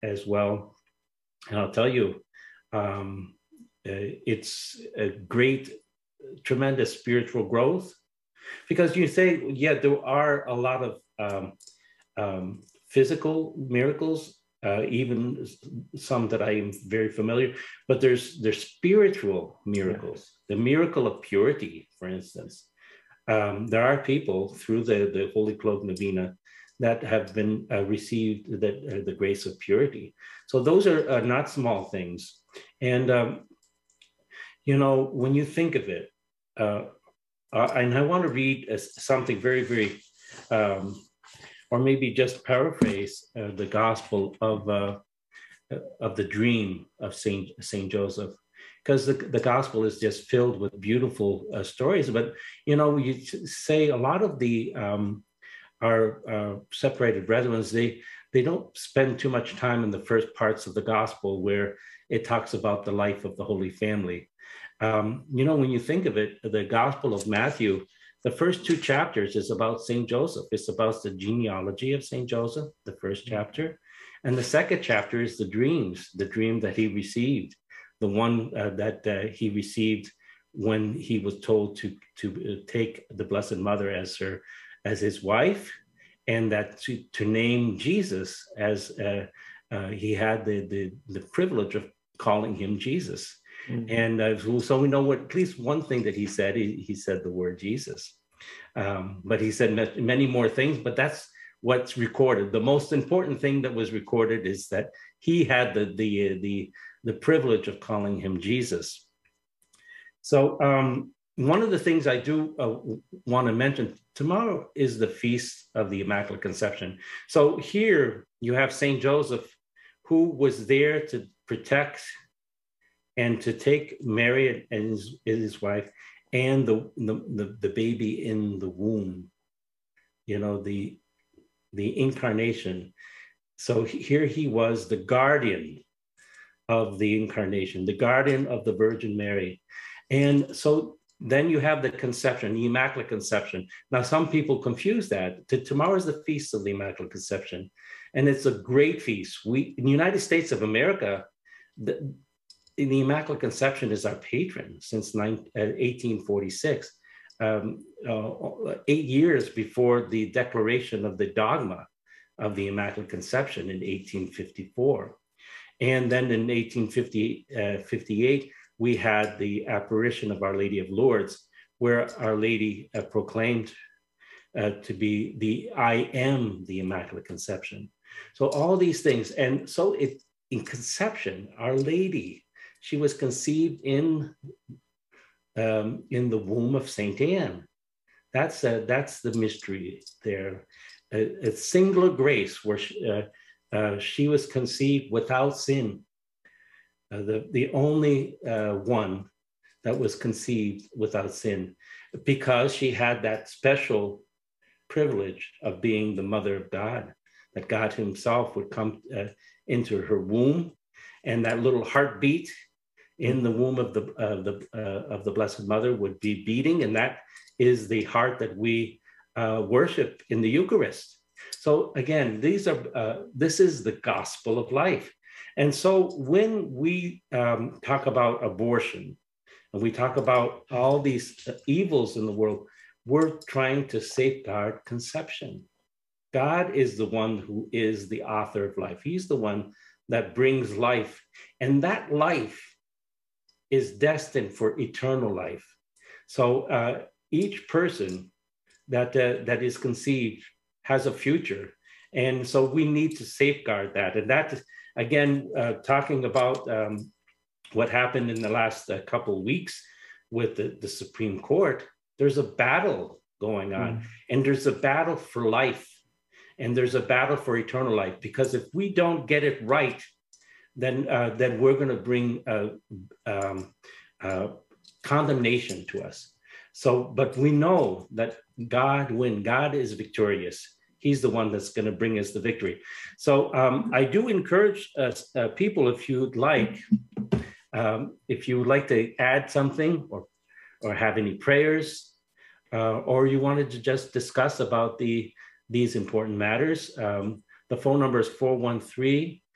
as well. And I'll tell you, it's a great, tremendous spiritual growth, because you say, yeah, there are a lot of physical miracles, even some that I am very familiar, but there's spiritual miracles. The miracle of purity, for instance. There are people through the Holy Cloak Novena that have been received the grace of purity. So those are not small things. And, when you think of it, and I want to read something very, very, or maybe just paraphrase the gospel of the dream of Saint Joseph, because the gospel is just filled with beautiful stories. But you say a lot of our separated brethren, they don't spend too much time in the first parts of the gospel where it talks about the life of the Holy Family. When you think of it, the Gospel of Matthew, the first 2 chapters is about Saint Joseph. It's about the genealogy of Saint Joseph, the first chapter. And the second chapter is the dream that he received, the one that he received when he was told to take the Blessed Mother as his wife, and that to name Jesus as he had the privilege of calling him Jesus. Mm-hmm. And so we know at least one thing that he said. He said the word Jesus, but he said many more things. But that's what's recorded. The most important thing that was recorded is that he had the privilege of calling him Jesus. So one of the things I do want to mention, tomorrow is the Feast of the Immaculate Conception. So here you have Saint Joseph, who was there to protect and to take Mary and his wife and the baby in the womb, the incarnation. So here he was, the guardian of the incarnation, the guardian of the Virgin Mary. And so then you have the conception, the Immaculate Conception. Now, some people confuse that. Tomorrow is the Feast of the Immaculate Conception, and it's a great feast. In the United States of America, the Immaculate Conception is our patron since 1846, 8 years before the declaration of the dogma of the Immaculate Conception in 1854. And then in 1858, we had the apparition of Our Lady of Lourdes, where Our Lady proclaimed to be I am the Immaculate Conception. So all these things. And so in conception, Our Lady, she was conceived in the womb of Saint Anne. That's the mystery there. A singular grace where she was conceived without sin. The only one that was conceived without sin, because she had that special privilege of being the mother of God, that God himself would come into her womb, and that little heartbeat in the womb of the Blessed Mother would be beating, and that is the heart that we worship in the Eucharist. So again, this is the gospel of life. And so when we talk about abortion, and we talk about all these evils in the world, we're trying to safeguard conception. God is the one who is the author of life. He's the one that brings life. And that life is destined for eternal life. So each person that is conceived has a future. And so we need to safeguard that. And that is, again, talking about what happened in the last couple of weeks with the Supreme Court, there's a battle going on, and there's a battle for life, and there's a battle for eternal life. Because if we don't get it right, then we're going to bring condemnation to us. So, but we know that when God is victorious, he's the one that's going to bring us the victory. So I do encourage people, if you would like to add something or have any prayers, or you wanted to just discuss about these important matters, the phone number is 413